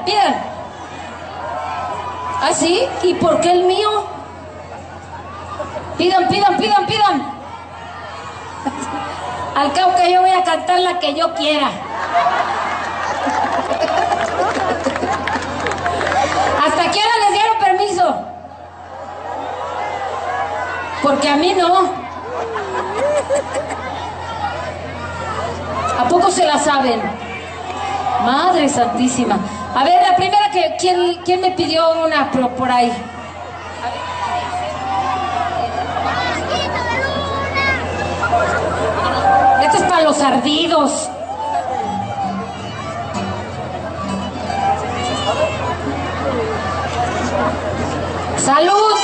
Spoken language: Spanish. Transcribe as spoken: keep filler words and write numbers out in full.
pidan. ¿Ah, sí? ¿Y por qué el mío? Pidan, pidan, pidan, pidan. Al cabo que yo voy a cantar la que yo quiera. ¿Hasta qué hora les dieron permiso? Porque a mí no. ¿A poco se la saben? Madre santísima. A ver, la primera que... ¿Quién, quién me pidió una por, por ahí? Esto es para los ardidos.